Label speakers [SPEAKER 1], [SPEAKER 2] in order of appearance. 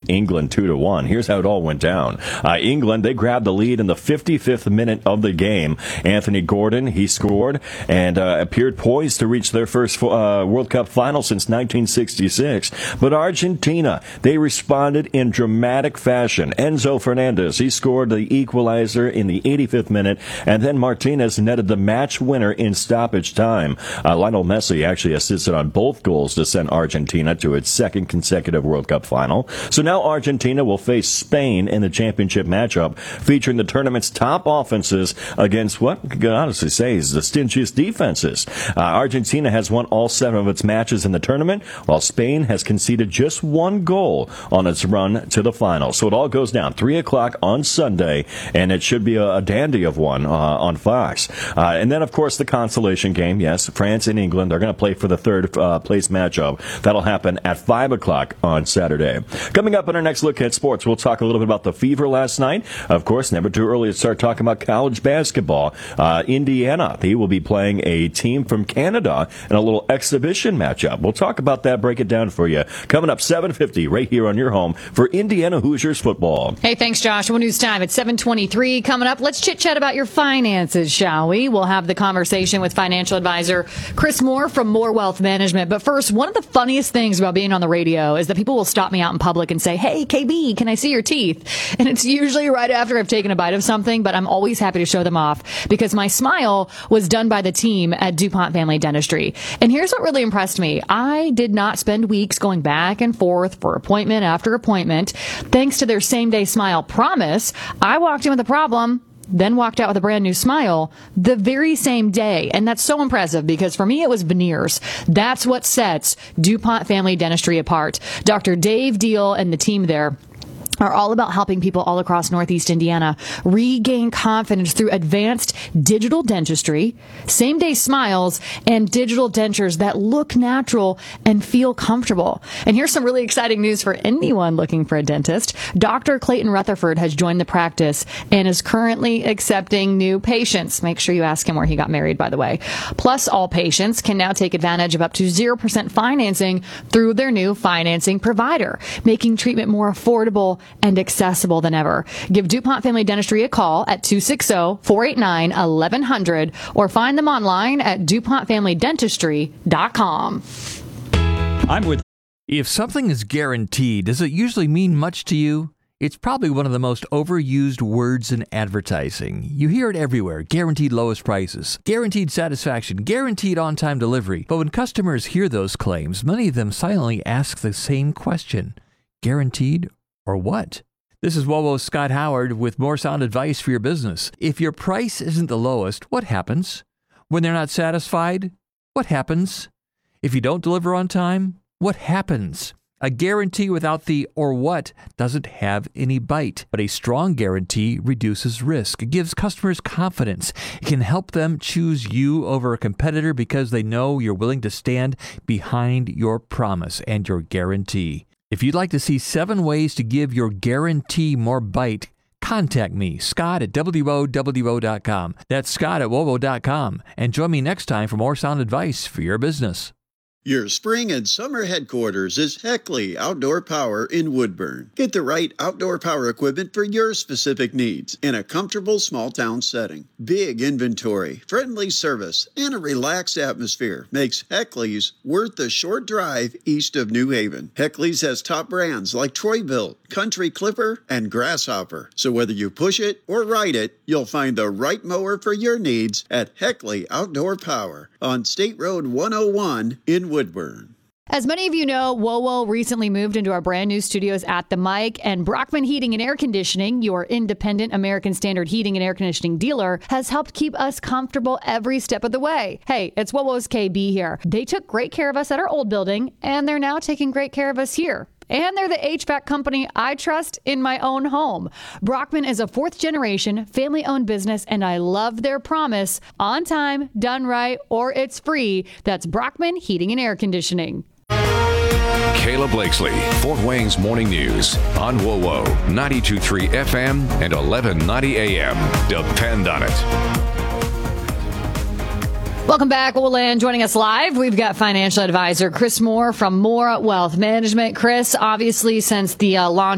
[SPEAKER 1] England 2-1. Here's how it all went down. England, they grabbed the lead in the 55th minute of the game. Anthony Gordon, he scored and appeared poised to reach their first World Cup final since 1966. But Argentina, they responded in dramatic fashion. Enzo Fernandez, he scored the equalizer in the 85th minute, and then Martinez netted the match winner in stoppage time. Lionel Messi actually assisted on both goals to send Argentina to its second consecutive World Cup final. So now Argentina will face Spain in the championship matchup, featuring the tournament's top offenses against what we can honestly say is the stingiest defenses. Argentina has won all 7 of its matches in the tournament, while Spain has conceded just 1 goal on its run to the final. So it all goes down 3 o'clock on Sunday, and it should be a dandy of one on Fox. And then, of course, the consolation game. Yes, France and England are going to play for the third place matchup. That'll happen at 5 o'clock on Saturday. Coming up in our next look at sports, we'll talk a little bit about the Fever last night. Of course, never too early to start talking about college basketball. Indiana, they will be playing a team from Canada in a little exhibition matchup. We'll talk about that, break it down for you. Coming up 7:50 right here on your home for Indiana Hoosiers football.
[SPEAKER 2] Hey, thanks, Josh. Well, news time at 7:23 coming up. Let's chit-chat about your finances, shall we? We'll have the conversation with financial advisor Chris Moore from Moore Wealth Management. But first, one of the funniest things about being on the radio is that people will stop me out in public and say, hey, KB, can I see your teeth? And it's usually right after I've taken a bite of something, but I'm always happy to show them off because my smile was done by the team at DuPont Family Dentistry. And here's what really impressed me. I did not spend weeks going back and forth for appointment after appointment. Thanks to their same-day smile promise, I walked in with a problem, then walked out with a brand new smile the very same day. And that's so impressive because for me, it was veneers. That's what sets DuPont Family Dentistry apart. Dr. Dave Deal and the team there are all about helping people all across Northeast Indiana regain confidence through advanced digital dentistry, same-day smiles, and digital dentures that look natural and feel comfortable. And here's some really exciting news for anyone looking for a dentist. Dr. Clayton Rutherford has joined the practice and is currently accepting new patients. Make sure you ask him where he got married, by the way. Plus, all patients can now take advantage of up to 0% financing through their new financing provider, making treatment more affordable and accessible than ever. Give DuPont Family Dentistry a call at 260-489-1100 or find them online at DuPontFamilyDentistry.com.
[SPEAKER 3] If something is guaranteed, does it usually mean much to you? It's probably one of the most overused words in advertising. You hear it everywhere. Guaranteed lowest prices, guaranteed satisfaction, guaranteed on-time delivery. But when customers hear those claims, many of them silently ask the same question. Guaranteed or what? This is WOWO's Scott Howard with more sound advice for your business. If your price isn't the lowest, what happens? When they're not satisfied, what happens? If you don't deliver on time, what happens? A guarantee without the or what doesn't have any bite, but a strong guarantee reduces risk. It gives customers confidence. It can help them choose you over a competitor because they know you're willing to stand behind your promise and your guarantee. If you'd like to see 7 ways to give your guarantee more bite, contact me, Scott at WOWO.com. That's Scott at WOWO.com. And join me next time for more sound advice for your business.
[SPEAKER 4] Your spring and summer headquarters is Heckley Outdoor Power in Woodburn. Get the right outdoor power equipment for your specific needs in a comfortable small town setting. Big inventory, friendly service, and a relaxed atmosphere makes Heckley's worth the short drive east of New Haven. Heckley's has top brands like Troy-Bilt, Country Clipper, and Grasshopper. So whether you push it or ride it, you'll find the right mower for your needs at Heckley Outdoor Power on State Road 101 in Woodburn.
[SPEAKER 2] As many of you know, WOWO recently moved into our brand new studios at the Mic, and Brockman Heating and Air Conditioning, your independent American Standard heating and air conditioning dealer, has helped keep us comfortable every step of the way. Hey, it's WOWO's KB here. They took great care of us at our old building, and they're now taking great care of us here. And they're the HVAC company I trust in my own home. Brockman is a 4th-generation, family-owned business, and I love their promise, on time, done right, or it's free. That's Brockman Heating and Air Conditioning.
[SPEAKER 5] Kayla Blakesley, Fort Wayne's Morning News on WOWO, 92.3 FM and 1190 AM. Depend on it.
[SPEAKER 2] Welcome back, Olan. Joining us live, we've got financial advisor Chris Moore from Moore Wealth Management. Chris, obviously, since the launch